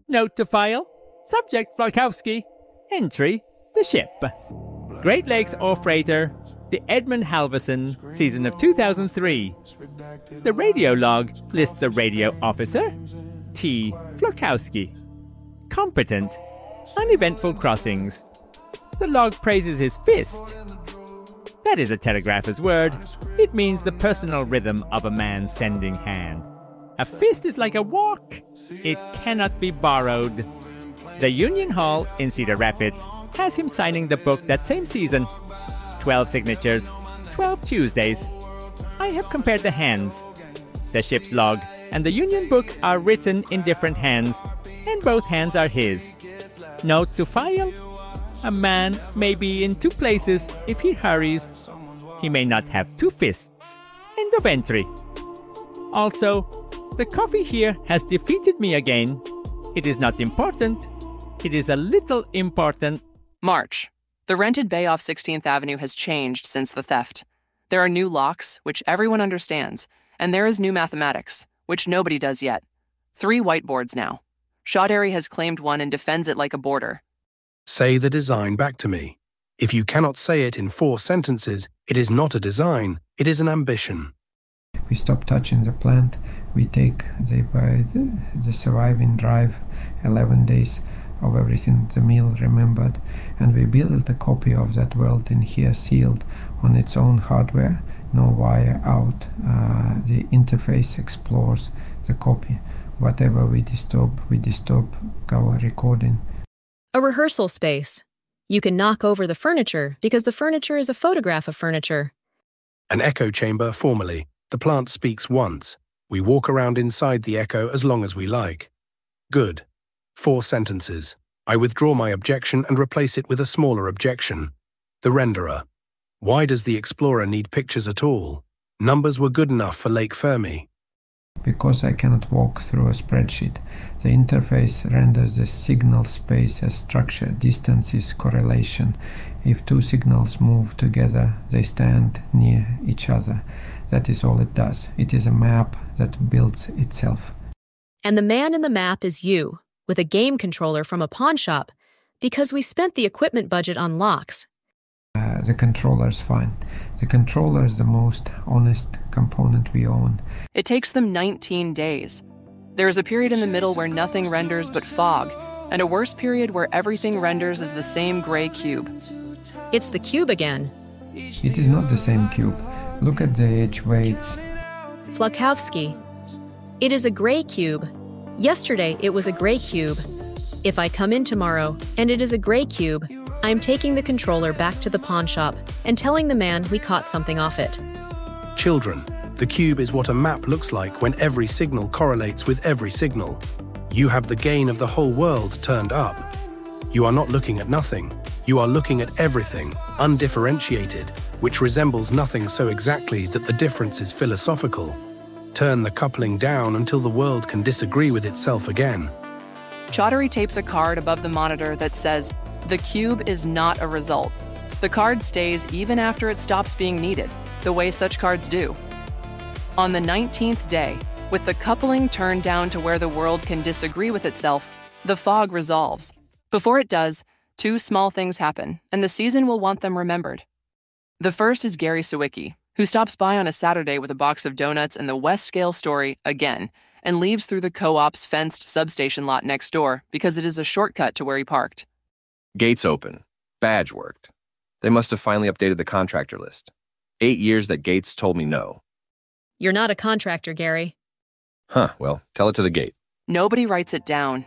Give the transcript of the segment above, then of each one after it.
Note to file. Subject Flakowski. Entry, the ship. Great Lakes Ore Freighter, the Edmund Halverson, season of 2003. The radio log lists a radio officer, T. Flakowski. Competent. Uneventful crossings. The log praises his fist. That is a telegrapher's word. It means the personal rhythm of a man's sending hand. A fist is like a walk. It cannot be borrowed. The Union Hall in Cedar Rapids has him signing the book that same season. 12 signatures, 12 Tuesdays. I have compared the hands. The ship's log and the Union book are written in different hands, and both hands are his. Note to file. A man may be in two places if he hurries. He may not have two fists. End of entry. Also, the coffee here has defeated me again. It is not important. It is a little important. March. The rented bay off 16th Avenue has changed since the theft. There are new locks, which everyone understands, and there is new mathematics, which nobody does yet. 3 whiteboards now. Shawdairy has claimed one and defends it like a border. Say the design back to me. If you cannot say it in 4 sentences, it is not a design, it is an ambition. We stop touching the plant. We take the surviving drive, 11 days of everything, the meal remembered, and we build a copy of that world in here, sealed on its own hardware, no wire out. The interface explores the copy. Whatever we disturb our recording. A rehearsal space. You can knock over the furniture because the furniture is a photograph of furniture. An echo chamber, formally. The plant speaks once. We walk around inside the echo as long as we like. Good. 4 sentences. I withdraw my objection and replace it with a smaller objection. The renderer. Why does the Explorer need pictures at all? Numbers were good enough for Lake Fermi. Because I cannot walk through a spreadsheet. The interface renders the signal space as structure. Distance is correlation. If 2 signals move together, they stand near each other. That is all it does. It is a map that builds itself. And the man in the map is you, with a game controller from a pawn shop, because we spent the equipment budget on locks. The controller is fine. The controller is the most honest component we own. It takes them 19 days. There is a period in the middle where nothing renders but fog, and a worse period where everything renders as the same gray cube. It's the cube again. It is not the same cube. Look at the edge weights. Flakowski. It is a gray cube. Yesterday it was a gray cube. If I come in tomorrow and it is a gray cube, I'm taking the controller back to the pawn shop and telling the man we caught something off it. Children, the cube is what a map looks like when every signal correlates with every signal. You have the gain of the whole world turned up. You are not looking at nothing. You are looking at everything, undifferentiated, which resembles nothing so exactly that the difference is philosophical. Turn the coupling down until the world can disagree with itself again. Chaudhary tapes a card above the monitor that says, "The cube is not a result." The card stays even after it stops being needed, the way such cards do. On the 19th day, with the coupling turned down to where the world can disagree with itself, the fog resolves. Before it does, 2 small things happen, and the season will want them remembered. The first is Gary Sawicki, who stops by on a Saturday with a box of donuts and the West Scale story again, and leaves through the co-op's fenced substation lot next door because it is a shortcut to where he parked. Gates open. Badge worked. They must have finally updated the contractor list. 8 years that Gates told me no. You're not a contractor, Gary. Huh, well, tell it to the gate. Nobody writes it down.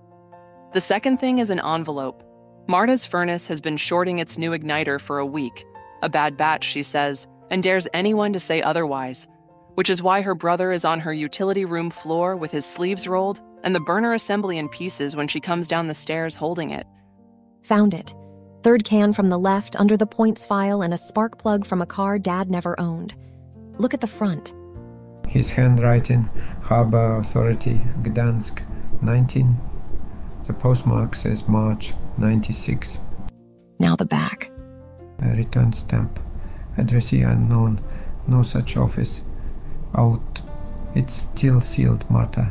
The second thing is an envelope. Marta's furnace has been shorting its new igniter for a week. A bad batch, she says, and dares anyone to say otherwise, which is why her brother is on her utility room floor with his sleeves rolled and the burner assembly in pieces when she comes down the stairs holding it. Found it. 3rd can from the left under the points file and a spark plug from a car Dad never owned. Look at the front. His handwriting, Harbor Authority, Gdansk, 19. The postmark says March, 96. Now the back. A return stamp. Addressee unknown. No such office. Out. It's still sealed, Marta.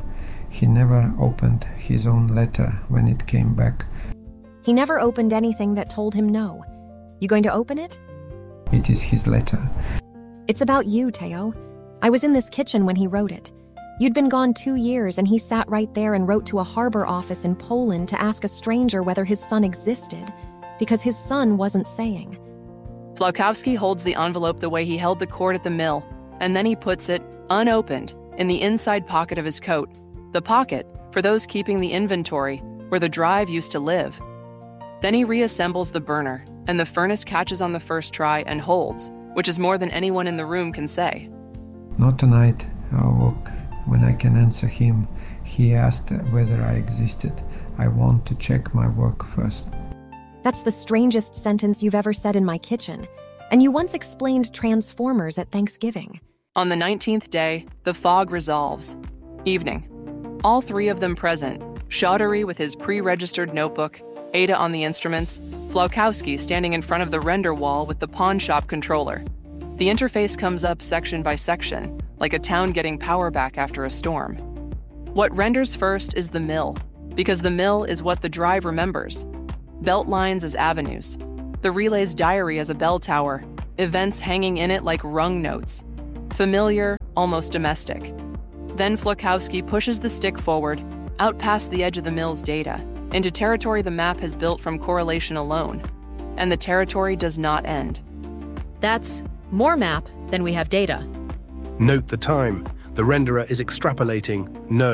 He never opened his own letter when it came back. He never opened anything that told him no. You going to open it? It is his letter. It's about you, Teo. I was in this kitchen when he wrote it. You'd been gone 2 years and he sat right there and wrote to a harbor office in Poland to ask a stranger whether his son existed, because his son wasn't saying. Flakowski holds the envelope the way he held the cord at the mill, and then he puts it, unopened, in the inside pocket of his coat. The pocket, for those keeping the inventory, where the drive used to live. Then he reassembles the burner, and the furnace catches on the first try and holds, which is more than anyone in the room can say. Not tonight. Oh, when I can answer him. He asked whether I existed. I want to check my work first. That's the strangest sentence you've ever said in my kitchen. And you once explained Transformers at Thanksgiving. On the 19th day, the fog resolves. Evening. All three of them present, Chaudhary with his pre-registered notebook, Ada on the instruments, Flakowski standing in front of the render wall with the pawn shop controller. The interface comes up section by section, like a town getting power back after a storm. What renders first is the mill, because the mill is what the drive remembers. Belt lines as avenues, the relay's diary as a bell tower, events hanging in it like rung notes. Familiar, almost domestic. Then Flakowski pushes the stick forward, out past the edge of the mill's data, into territory the map has built from correlation alone. And the territory does not end. That's more map than we have data. Note the time. The renderer is extrapolating.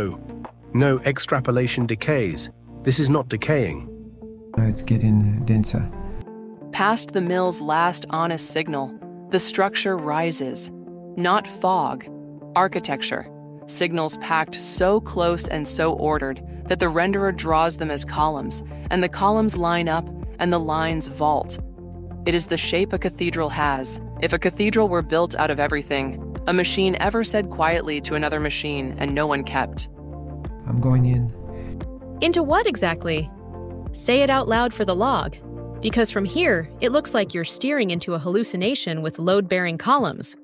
No extrapolation decays. This is not decaying. Now it's getting denser. Past the mill's last honest signal, the structure rises. Not fog, architecture. Signals packed so close and so ordered that the renderer draws them as columns, and the columns line up and the lines vault. It is the shape a cathedral has. If a cathedral were built out of everything, a machine ever said quietly to another machine and no one kept. I'm going in. Into what exactly? Say it out loud for the log. Because from here, it looks like you're steering into a hallucination with load-bearing columns.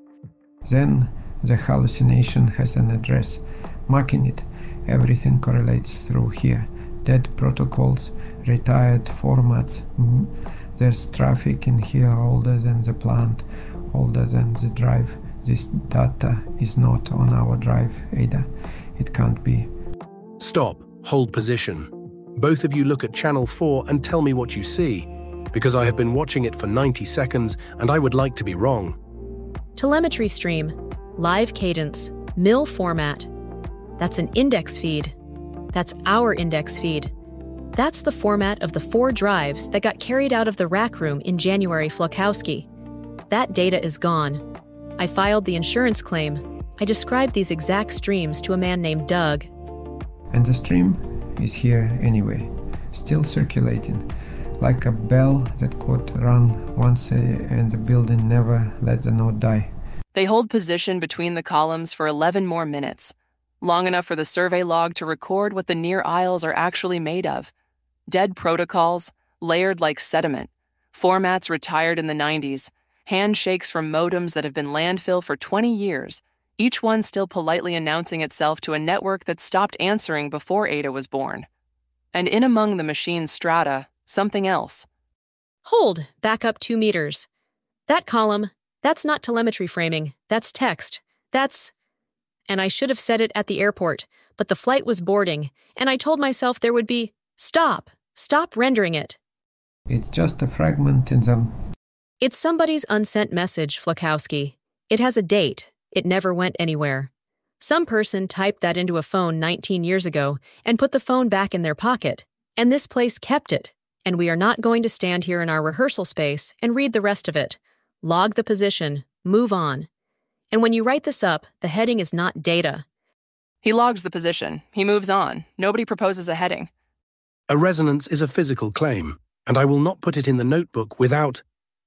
Then the hallucination has an address. Marking it. Everything correlates through here. Dead protocols, retired formats. There's traffic in here older than the plant, older than the drive. This data is not on our drive, Ada. It can't be. Stop. Hold position. Both of you look at channel 4 and tell me what you see, because I have been watching it for 90 seconds and I would like to be wrong. Telemetry stream, live cadence, mill format. That's an index feed. That's our index feed. That's the format of the 4 drives that got carried out of the rack room in January, Flakowski. That data is gone. I filed the insurance claim. I described these exact streams to a man named Doug. And the stream is here anyway, still circulating, like a bell that could run once and the building never let the node die. They hold position between the columns for 11 more minutes, long enough for the survey log to record what the near aisles are actually made of. Dead protocols, layered like sediment, formats retired in the 90s, handshakes from modems that have been landfill for 20 years, each one still politely announcing itself to a network that stopped answering before Ada was born. And in among the machine's strata, something else. Hold, back up 2 meters. That column, that's not telemetry framing, that's text. That's... And I should have said it at the airport, but the flight was boarding, and I told myself there would be... Stop rendering it. It's just a fragment in them. It's somebody's unsent message, Flakowski. It has a date. It never went anywhere. Some person typed that into a phone 19 years ago and put the phone back in their pocket, and this place kept it, and we are not going to stand here in our rehearsal space and read the rest of it. Log the position, move on. And when you write this up, the heading is not data. He logs the position. He moves on. Nobody proposes a heading. A resonance is a physical claim, and I will not put it in the notebook without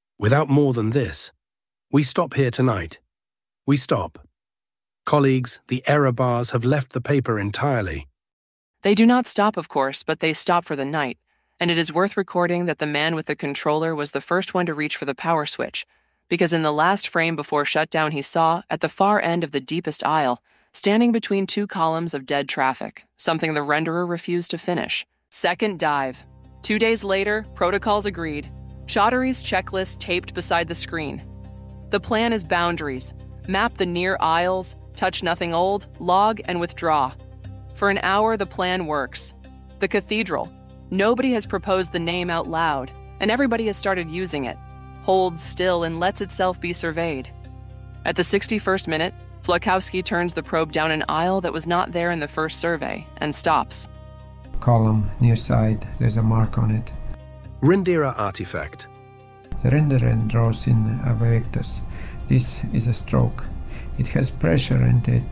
more than this. We stop here tonight. We stop. Colleagues, the error bars have left the paper entirely. They do not stop, of course, but they stop for the night, and it is worth recording that the man with the controller was the first one to reach for the power switch, because in the last frame before shutdown he saw, at the far end of the deepest aisle, standing between two columns of dead traffic, something the renderer refused to finish. Second dive. 2 days later, protocols agreed. Chaudhary's checklist taped beside the screen. The plan is boundaries. Map the near aisles, touch nothing old, log and withdraw. For an hour, the plan works. The cathedral. Nobody has proposed the name out loud, and everybody has started using it. Holds still and lets itself be surveyed. At the 61st minute, Flakowski turns the probe down an aisle that was not there in the first survey and stops. Column near side, there's a mark on it. Rendera artifact. The renderer draws in vectors. This is a stroke. It has pressure in it.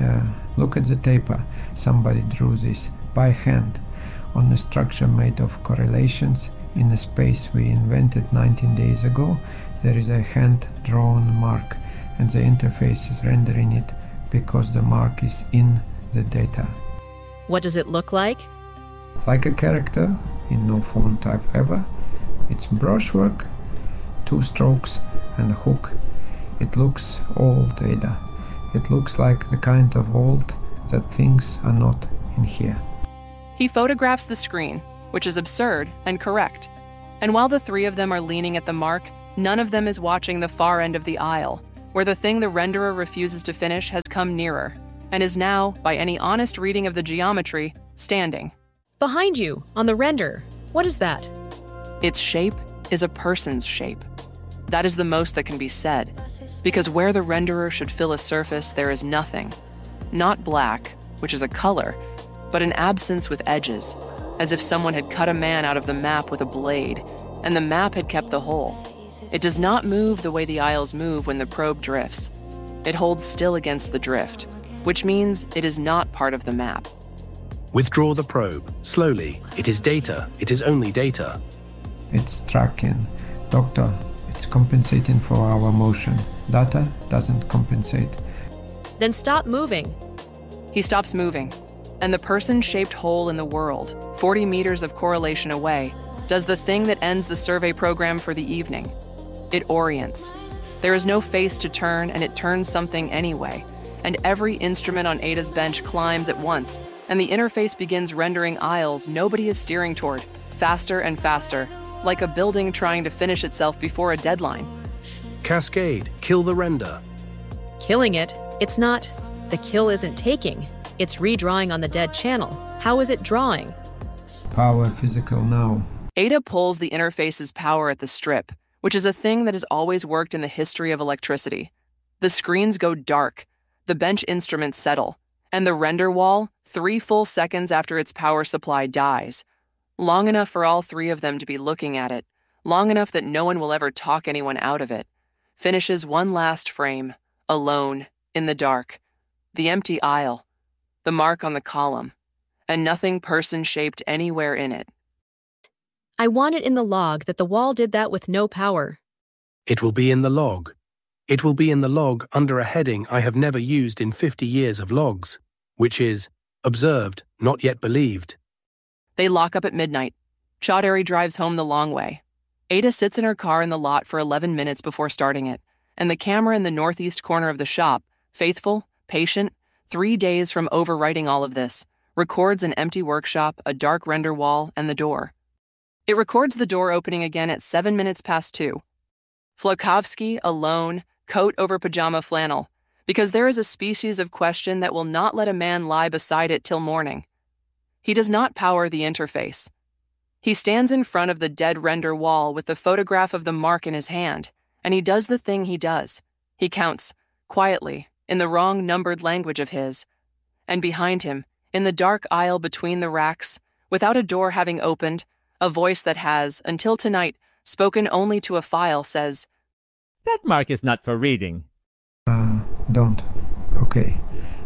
Look at the taper. Somebody drew this by hand on a structure made of correlations in a space we invented 19 days ago. There is a hand-drawn mark, and the interface is rendering it because the mark is in the data. What does it look like? Like a character in no font I've ever. It's brushwork, 2 strokes and a hook. It looks old, Ada. It looks like the kind of old that things are not in here. He photographs the screen, which is absurd and correct. And while the three of them are leaning at the mark, none of them is watching the far end of the aisle, where the thing the renderer refuses to finish has come nearer, and is now, by any honest reading of the geometry, standing. Behind you, on the render. What is that? Its shape is a person's shape. That is the most that can be said, because where the renderer should fill a surface, there is nothing. Not black, which is a color, but an absence with edges, as if someone had cut a man out of the map with a blade, and the map had kept the hole. It does not move the way the aisles move when the probe drifts. It holds still against the drift, which means it is not part of the map. Withdraw the probe. Slowly. It is data. It is only data. It's tracking. Doctor, it's compensating for our motion. Data doesn't compensate. Then stop moving. He stops moving, and the person-shaped hole in the world, 40 meters of correlation away, does the thing that ends the survey program for the evening. It orients. There is no face to turn, and it turns something anyway, and every instrument on Ada's bench climbs at once, and the interface begins rendering aisles nobody is steering toward, faster and faster, like a building trying to finish itself before a deadline. Cascade. Kill the render. Killing it? It's not. The kill isn't taking. It's redrawing on the dead channel. How is it drawing? Power physical now. Ada pulls the interface's power at the strip, which is a thing that has always worked in the history of electricity. The screens go dark, the bench instruments settle, and the render wall, 3 full seconds after its power supply, dies. Long enough for all three of them to be looking at it, long enough that no one will ever talk anyone out of it. Finishes one last frame, alone, in the dark. The empty aisle, the mark on the column, and nothing person-shaped anywhere in it. I want it in the log that the wall did that with no power. It will be in the log. It will be in the log under a heading I have never used in 50 years of logs, which is observed, not yet believed. They lock up at midnight. Chaudhary drives home the long way. Ada sits in her car in the lot for 11 minutes before starting it, and the camera in the northeast corner of the shop, faithful, patient, 3 days from overwriting all of this, records an empty workshop, a dark render wall, and the door. It records the door opening again at 7 minutes past 2. Flakowski, alone, coat over pajama flannel, because there is a species of question that will not let a man lie beside it till morning. He does not power the interface. He stands in front of the dead render wall with the photograph of the mark in his hand, and he does the thing he does. He counts, quietly, in the wrong numbered language of his. And behind him, in the dark aisle between the racks, without a door having opened, a voice that has, until tonight, spoken only to a file says, That mark is not for reading. Don't. Okay.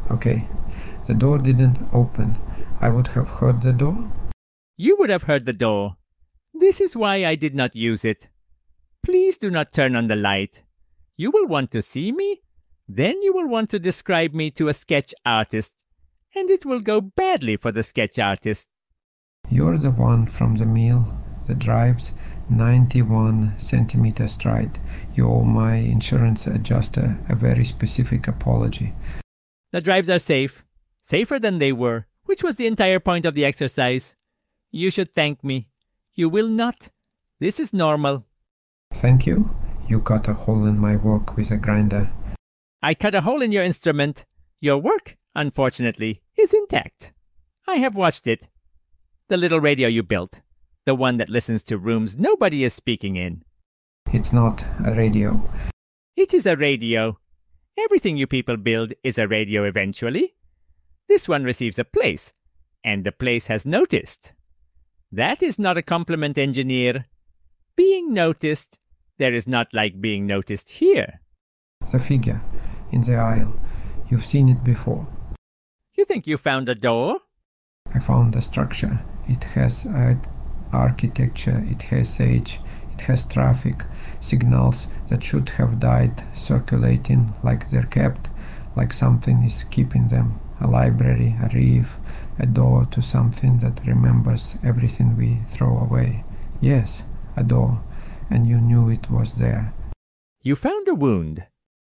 The door didn't open. I would have heard the door. You would have heard the door. This is why I did not use it. Please do not turn on the light. You will want to see me, then you will want to describe me to a sketch artist, and it will go badly for the sketch artist. You're the one from the mill that drives 91 centimeter stride. You owe my insurance adjuster a very specific apology. The drives are safe, safer than they were, which was the entire point of the exercise. You should thank me. You will not. This is normal. Thank you. You cut a hole in my work with a grinder. I cut a hole in your instrument. Your work, unfortunately, is intact. I have watched it. The little radio you built. The one that listens to rooms nobody is speaking in. It's not a radio. It is a radio. Everything you people build is a radio eventually. This one receives a place, and the place has noticed. That is not a compliment, engineer. Being noticed, there is not like being noticed here. The figure in the aisle. You've seen it before. You think you found a door? I found a structure. It has architecture, it has age, it has traffic, signals that should have died circulating like they're kept, like something is keeping them. A library, a reef, a door to something that remembers everything we throw away. Yes, a door, and you knew it was there. You found a wound.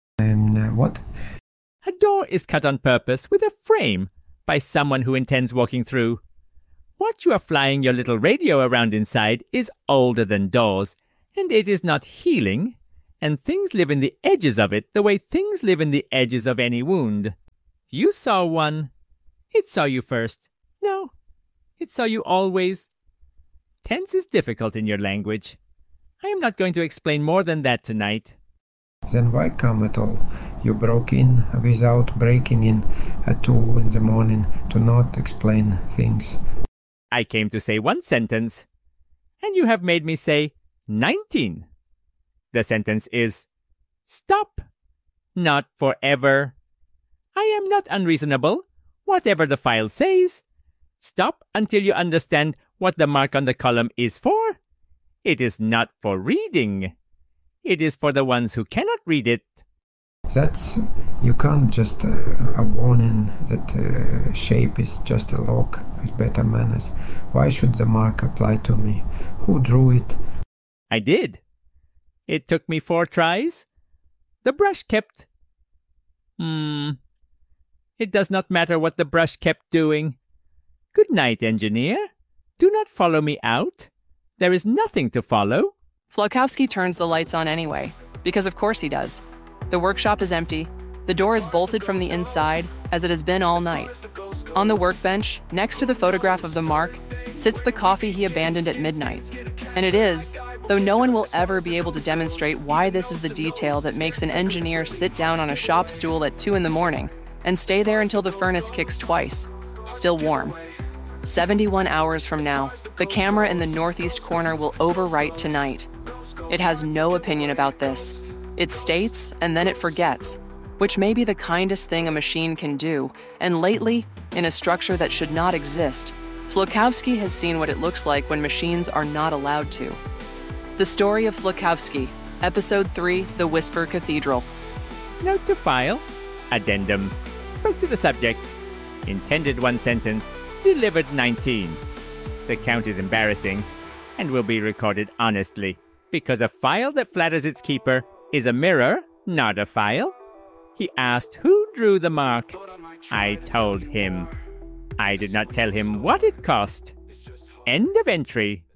What? A door is cut on purpose with a frame by someone who intends walking through. What you are flying your little radio around inside is older than doors, and it is not healing, and things live in the edges of it the way things live in the edges of any wound. You saw one. It saw you first. No, it saw you always. Tense is difficult in your language. I am not going to explain more than that tonight. Then why come at all? You broke in without breaking in at 2 in the morning to not explain things. I came to say one sentence, and you have made me say 19. The sentence is, stop, not forever. I am not unreasonable, whatever the file says. Stop until you understand what the mark on the column is for. It is not for reading. It is for the ones who cannot read it. You can't just a warning that shape is just a lock with better manners. Why should the mark apply to me? Who drew it? I did. It took me 4 tries. The brush kept... It does not matter what the brush kept doing. Good night, engineer. Do not follow me out. There is nothing to follow. Flakowski turns the lights on anyway, because of course he does. The workshop is empty. The door is bolted from the inside, as it has been all night. On the workbench, next to the photograph of the mark, sits the coffee he abandoned at midnight. And it is, though no one will ever be able to demonstrate why this is the detail that makes an engineer sit down on a shop stool at 2 in the morning and stay there until the furnace kicks twice, still warm. 71 hours from now, the camera in the northeast corner will overwrite tonight. It has no opinion about this. It states and then it forgets, which may be the kindest thing a machine can do, and lately, in a structure that should not exist, Flakowski has seen what it looks like when machines are not allowed to. The Story of Flakowski, Episode 3, The Whisper Cathedral. Note to file. Addendum. Spoke to the subject. Intended 1 sentence. Delivered 19. The count is embarrassing and will be recorded honestly, because a file that flatters its keeper is a mirror, not a file. He asked who drew the mark. I told him. I did not tell him what it cost. End of entry.